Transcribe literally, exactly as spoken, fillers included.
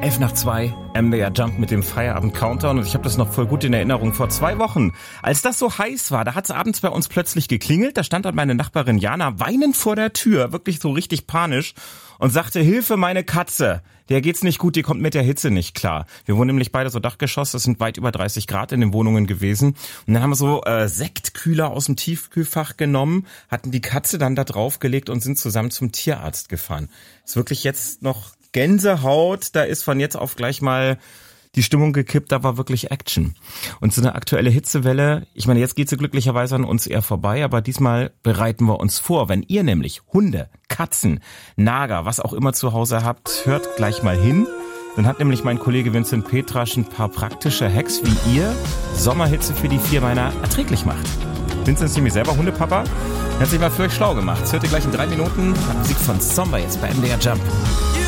elf nach zwei, M D R Jump mit dem Feierabend-Countdown. Und ich habe das noch voll gut in Erinnerung. Vor zwei Wochen, als das so heiß war, da hat es abends bei uns plötzlich geklingelt. Da stand dann meine Nachbarin Jana weinend vor der Tür, wirklich so richtig panisch, und sagte, Hilfe, meine Katze. Der geht's nicht gut, die kommt mit der Hitze nicht klar. Wir wohnen nämlich beide so Dachgeschoss, es sind weit über dreißig Grad in den Wohnungen gewesen. Und dann haben wir so äh, Sektkühler aus dem Tiefkühlfach genommen, hatten die Katze dann da draufgelegt und sind zusammen zum Tierarzt gefahren. Ist wirklich jetzt noch Gänsehaut, da ist von jetzt auf gleich mal die Stimmung gekippt, da war wirklich Action. Und so eine aktuelle Hitzewelle, ich meine, jetzt geht sie glücklicherweise an uns eher vorbei, aber diesmal bereiten wir uns vor. Wenn ihr nämlich Hunde, Katzen, Nager, was auch immer zu Hause habt, hört gleich mal hin. Dann hat nämlich mein Kollege Vincent Petrasch ein paar praktische Hacks, wie ihr Sommerhitze für die Vierbeiner erträglich macht. Vincent ist nämlich selber Hundepapa, hat sich mal für euch schlau gemacht. Das hört ihr gleich in drei Minuten. Musik von Sommer jetzt bei M D R Jump.